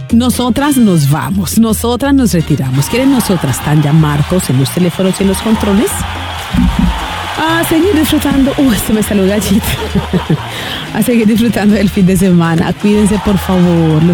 Nosotras nos vamos, nosotras nos retiramos. ¿Quieren nosotras están ya Marcos en los teléfonos y en los controles? A seguir disfrutando. Se me salió gallita. A seguir disfrutando del fin de semana. Cuídense, por favor.